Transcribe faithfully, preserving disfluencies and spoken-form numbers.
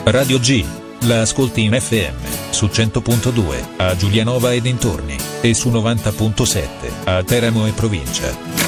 Radio G. La ascolti in F M, su cento punto due, a Giulianova e dintorni, e su novanta punto sette, a Teramo e provincia.